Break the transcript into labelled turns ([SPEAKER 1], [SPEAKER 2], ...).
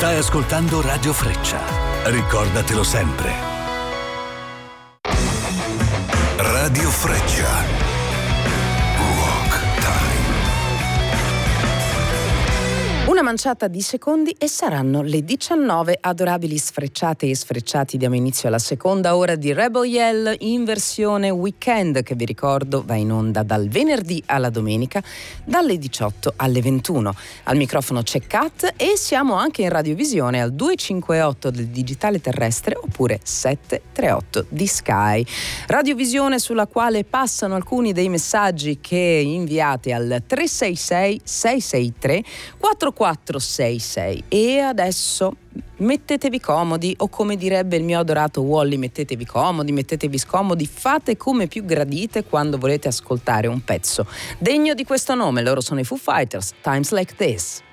[SPEAKER 1] Stai ascoltando Radio Freccia. Ricordatelo sempre. Radio Freccia.
[SPEAKER 2] Una manciata di secondi e saranno le 19. Adorabili sfrecciate e sfrecciati, diamo inizio alla seconda ora di Rebel Yell in versione weekend, che vi ricordo va in onda dal venerdì alla domenica dalle 18 alle 21. Al microfono c'è Kat e siamo anche in radiovisione al 258 del digitale terrestre oppure 738 di Sky. Radiovisione sulla quale passano alcuni dei messaggi che inviate al 366 663 4466. E adesso mettetevi comodi, o come direbbe il mio adorato Wally, mettetevi comodi, mettetevi scomodi, fate come più gradite quando volete ascoltare un pezzo degno di questo nome. Loro sono i Foo Fighters, Times Like This.